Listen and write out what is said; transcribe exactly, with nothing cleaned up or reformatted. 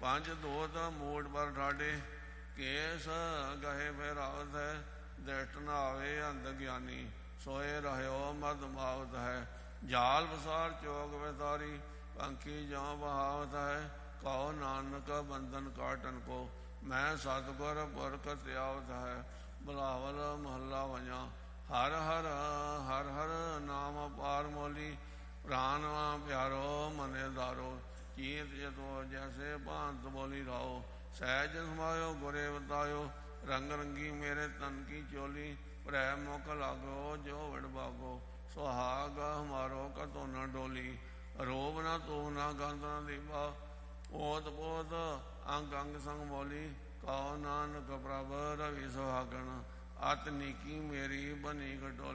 ਪੰਜ ਦੋਤ ਮੂੜ ਪਰ ਠਾਡੇ, ਕੇਸ ਗਹੇ ਬਹਿਰਾਵਤ ਹੈ। ਦ੍ਰਿਸ਼ਟ ਨਾ ਆਵੇ ਅੰਧ ਗਿਆਨੀ, ਸੋਏ ਰਹਿਓ ਮਦ ਮਾਵਤ ਹੈ। ਜਾਲ ਬਸਾਰ ਚੋਕ ਵਿਸਾਰੀ, ਪੰਖੀ ਜਉ ਬਹਾਵਤ ਹੈ। ਕਹੋ ਨਾਨਕ ਬੰਧਨ ਕਾਟਨ ਕੋ, ਮੈਂ ਸਤਿਗੁਰ ਪੁਰਖ ਧਿਆਵਤ ਹੈ। ਬਿਲਾਵਲ ਮਹੱਲਾ ਵਜਾ। ਹਰ ਹਰ ਹਰ ਹਰ ਨਾਮ ਅਪਾਰ ਮੋਲੀ, ਪ੍ਰਾਨ ਪਿਆਰੋ ਮਨੇ ਦਾਰੋ। ਚੀਤ ਚਤੋ ਜੈਸੇ ਭਾਂਤ ਬੋਲੀ ਰਾਓ, ਸਹਿਜ ਸਮਾਇਓ ਗੁਰੇ ਬਤਾਇਓ। ਰੰਗ ਰੰਗੀ ਮੇਰੇ ਤਨ ਕੀ ਚੋਲੀ, ਭਰੈ ਮੁਖ ਲਾਗੋ ਜੋ ਵਡ ਭਾਗੋ। ਸੁਹਾਗ ਹਮਾਰੋ ਕਤੋ ਨ ਡੋਲੀ, ਰੋਬ ਨਾ ਤੂ ਨਾ ਗੰਧ ਨਾ ਦੀਵਾ। ਓਤ ਪੋਤ ਅੰਗ ਅੰਗ ਸੰਗ ਬੋਲੀ, ਕਹੋ ਨਾਨਕ ਪ੍ਰਭ ਰਵੀ ਸੁਹਾਗਣ। ਅਤ ਨੀਕੀ ਮੇਰੀ ਬਨੀ ਖਟੋਲੀ।